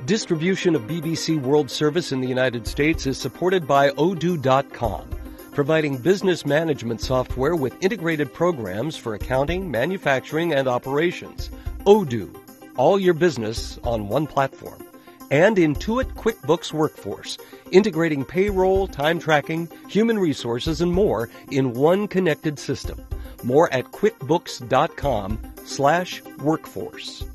Distribution of BBC World Service in the United States is supported by Odoo.com, providing business management software with integrated programs for accounting, manufacturing, and operations. Odoo, all your business on one platform. And Intuit QuickBooks Workforce, integrating payroll, time tracking, human resources, and more in one connected system. More at QuickBooks.com/workforce.